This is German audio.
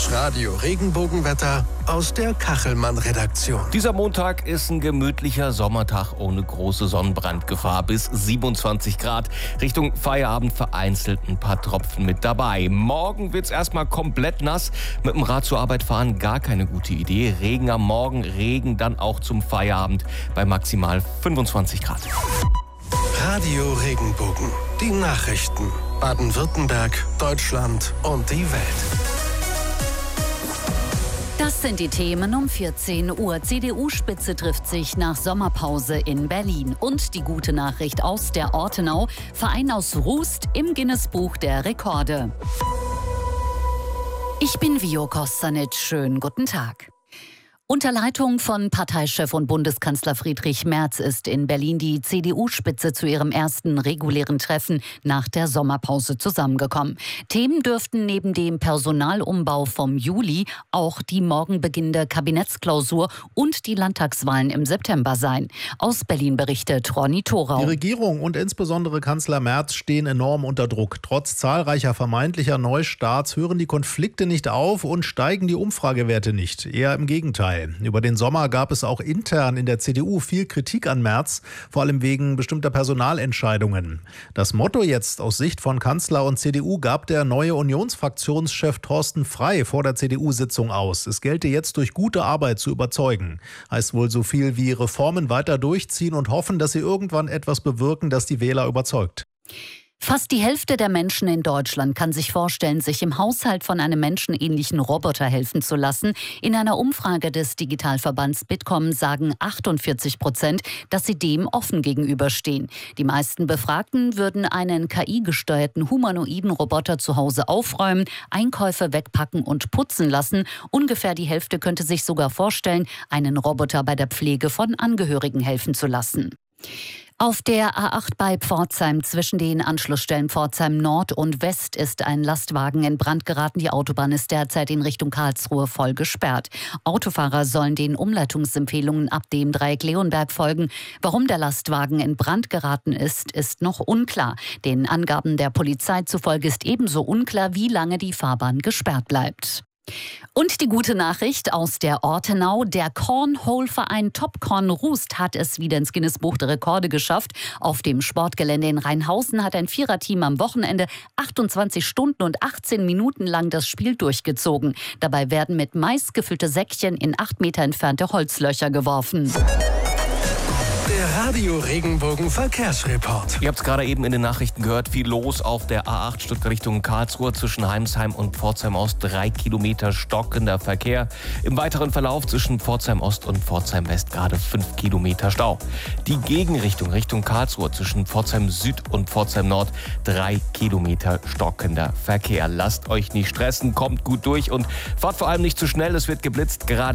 Das Radio-Regenbogenwetter aus der Kachelmann-Redaktion. Dieser Montag ist ein gemütlicher Sommertag ohne große Sonnenbrandgefahr. Bis 27 Grad. Richtung Feierabend vereinzelt ein paar Tropfen mit dabei. Morgen wird's erstmal komplett nass. Mit dem Rad zur Arbeit fahren gar keine gute Idee. Regen am Morgen, Regen dann auch zum Feierabend bei maximal 25 Grad. Radio Regenbogen. Die Nachrichten. Baden-Württemberg, Deutschland und die Welt. Das sind die Themen um 14 Uhr. CDU-Spitze trifft sich nach Sommerpause in Berlin. Und die gute Nachricht aus der Ortenau. Verein aus Rust im Guinness-Buch der Rekorde. Ich bin Vio Kostanic. Schönen guten Tag. Unter Leitung von Parteichef und Bundeskanzler Friedrich Merz ist in Berlin die CDU-Spitze zu ihrem ersten regulären Treffen nach der Sommerpause zusammengekommen. Themen dürften neben dem Personalumbau vom Juli auch die morgen beginnende Kabinettsklausur und die Landtagswahlen im September sein. Aus Berlin berichtet Ronny Thorau. Die Regierung und insbesondere Kanzler Merz stehen enorm unter Druck. Trotz zahlreicher vermeintlicher Neustarts hören die Konflikte nicht auf und steigen die Umfragewerte nicht. Eher im Gegenteil. Über den Sommer gab es auch intern in der CDU viel Kritik an Merz, vor allem wegen bestimmter Personalentscheidungen. Das Motto jetzt aus Sicht von Kanzler und CDU gab der neue Unionsfraktionschef Thorsten Frey vor der CDU-Sitzung aus. Es gelte jetzt durch gute Arbeit zu überzeugen. Heißt wohl so viel wie Reformen weiter durchziehen und hoffen, dass sie irgendwann etwas bewirken, das die Wähler überzeugt. Fast die Hälfte der Menschen in Deutschland kann sich vorstellen, sich im Haushalt von einem menschenähnlichen Roboter helfen zu lassen. In einer Umfrage des Digitalverbands Bitkom sagen 48%, dass sie dem offen gegenüberstehen. Die meisten Befragten würden einen KI-gesteuerten humanoiden Roboter zu Hause aufräumen, Einkäufe wegpacken und putzen lassen. Ungefähr die Hälfte könnte sich sogar vorstellen, einen Roboter bei der Pflege von Angehörigen helfen zu lassen. Auf der A8 bei Pforzheim zwischen den Anschlussstellen Pforzheim Nord und West ist ein Lastwagen in Brand geraten. Die Autobahn ist derzeit in Richtung Karlsruhe voll gesperrt. Autofahrer sollen den Umleitungsempfehlungen ab dem Dreieck Leonberg folgen. Warum der Lastwagen in Brand geraten ist, ist noch unklar. Den Angaben der Polizei zufolge ist ebenso unklar, wie lange die Fahrbahn gesperrt bleibt. Und die gute Nachricht aus der Ortenau. Der Cornhole-Verein Topcorn Rust hat es wieder ins Guinness-Buch der Rekorde geschafft. Auf dem Sportgelände in Rheinhausen hat ein Viererteam am Wochenende 28 Stunden und 18 Minuten lang das Spiel durchgezogen. Dabei werden mit Mais gefüllte Säckchen in 8 Meter entfernte Holzlöcher geworfen. Der Radio-Regenbogen-Verkehrsreport. Ihr habt es gerade eben in den Nachrichten gehört, viel los auf der A8 Stuttgart Richtung Karlsruhe zwischen Heimsheim und Pforzheim Ost. 3 Kilometer stockender Verkehr. Im weiteren Verlauf zwischen Pforzheim Ost und Pforzheim West gerade 5 Kilometer Stau. Die Gegenrichtung Richtung Karlsruhe zwischen Pforzheim Süd und Pforzheim Nord. 3 Kilometer stockender Verkehr. Lasst euch nicht stressen, kommt gut durch und fahrt vor allem nicht zu schnell. Es wird geblitzt. Gerade